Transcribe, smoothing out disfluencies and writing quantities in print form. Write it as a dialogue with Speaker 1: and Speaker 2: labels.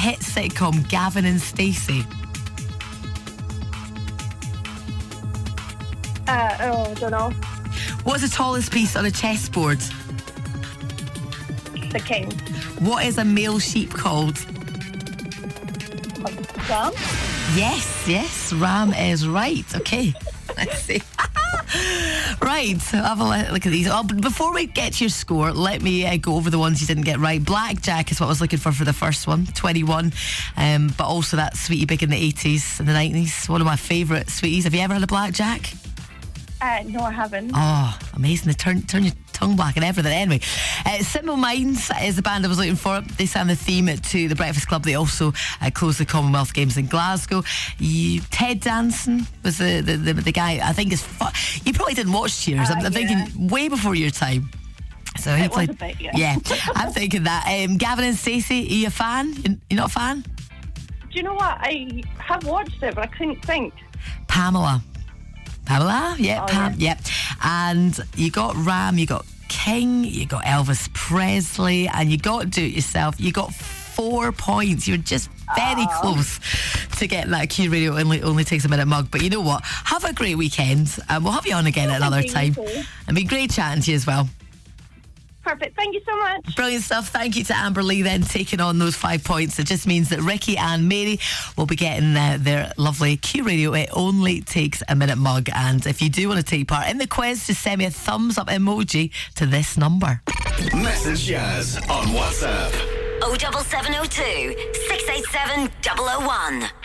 Speaker 1: hit sitcom Gavin and Stacey?
Speaker 2: Don't know.
Speaker 1: What's the tallest piece on a chessboard?
Speaker 2: The king.
Speaker 1: What is a male sheep called?
Speaker 2: Ram?
Speaker 1: Yes, Ram is right. Okay, let's see. Right, have a look at these. Oh, but before we get to your score, let me go over the ones you didn't get right. Blackjack is what I was looking for the first one, 21. But also that Sweetie Big in the 80s and the 90s. One of my favourite sweeties. Have you ever had a blackjack?
Speaker 2: No, I haven't.
Speaker 1: Oh, amazing. They turn your tongue black and everything. Anyway, Simple Minds is the band I was looking for. They sang the theme to the Breakfast Club. They also closed the Commonwealth Games in Glasgow. Ted Danson was the guy. I think you probably didn't watch Cheers. I'm thinking way before your time. So he played.
Speaker 2: Was a bit,
Speaker 1: yeah, I'm thinking that. Gavin and Stacey, are you a fan? You're not a fan?
Speaker 2: Do you know what? I have watched it, but I couldn't think.
Speaker 1: Pamela, yeah, Pam,
Speaker 2: yeah.
Speaker 1: yeah. And you got Ram, you got King, you got Elvis Presley, and you got Do It Yourself. You got 4 points. You're just very close to getting that Q Radio only takes a minute mug. But you know what? Have a great weekend, and we'll have you on again at another time. It'd be great chatting to you as well.
Speaker 2: Perfect. Thank you so much.
Speaker 1: Brilliant stuff. Thank you to Amber Lee then taking on those 5 points. It just means that Ricky and Mary will be getting their lovely Q Radio It Only Takes a Minute mug. And if you do want to take part in the quiz, just send me a thumbs up emoji to this number.
Speaker 3: Message Jazz on WhatsApp.
Speaker 4: 07702 687 001.